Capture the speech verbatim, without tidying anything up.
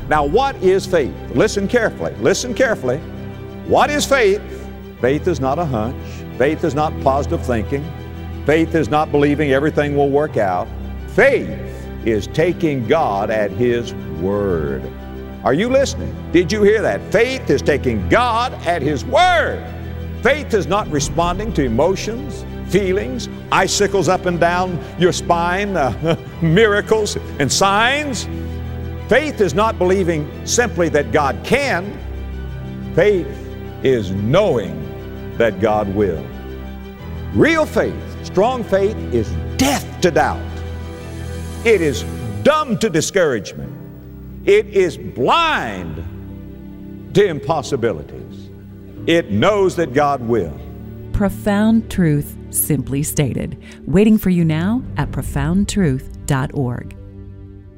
Now, what is faith? Listen carefully. Listen carefully. What is faith? Faith is not a hunch. Faith is not positive thinking. Faith is not believing everything will work out. Faith is taking God at His word. Are you listening? Did you hear that? Faith is taking God at His word. Faith is not responding to emotions, feelings, icicles up and down your spine, uh, miracles and signs. Faith is not believing simply that God can. Faith is knowing that God will. Real faith, strong faith, is deaf to doubt. It is dumb to discouragement. It is blind to impossibilities. It knows that God will. Profound truth simply stated. Waiting for you now at profound truth dot org.